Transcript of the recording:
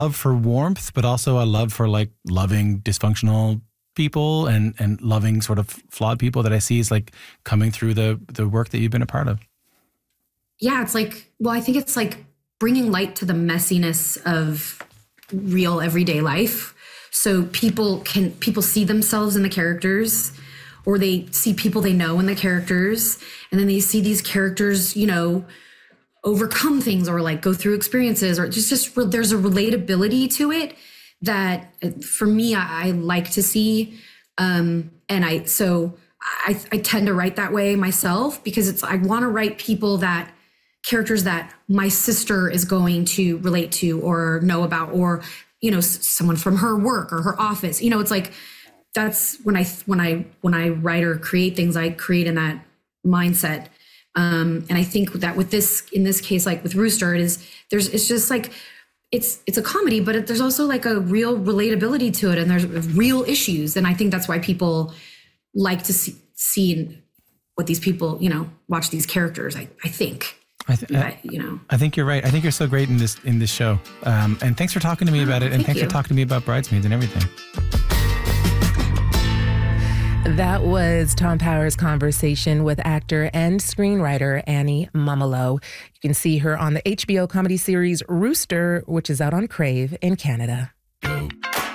love for warmth, but also a love for like loving dysfunctional people and loving sort of flawed people that I see is like coming through the work that you've been a part of. Yeah, it's like, well, I think it's like bringing light to the messiness of real everyday life. So people see themselves in the characters, or they see people they know in the characters, and then they see these characters, you know, overcome things or like go through experiences, or just there's a relatability to it that for me, I like to see. And I tend to write that way myself, because I want to write characters that my sister is going to relate to or know about, or, you know, someone from her work or her office. You know, it's like, that's when I write or create things, I create in that mindset. And I think that in this case, like with Rooster, it's just like, it's a comedy, but there's also like a real relatability to it, and there's real issues. And I think that's why people like to see what these people, you know, watch these characters. I think. I think you're right. I think you're so great in this show. And thanks for talking to me about it. And thanks for talking to me about Bridesmaids and everything. That was Tom Power's conversation with actor and screenwriter Annie Mumolo. You can see her on the HBO comedy series Rooster, which is out on Crave in Canada.